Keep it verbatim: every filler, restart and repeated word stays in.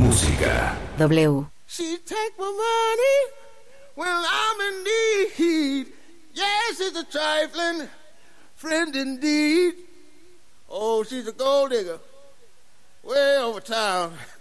música. W. She take my money when I'm in need. Yes, it's a trifling friend indeed. Oh, she's a gold digger way over town.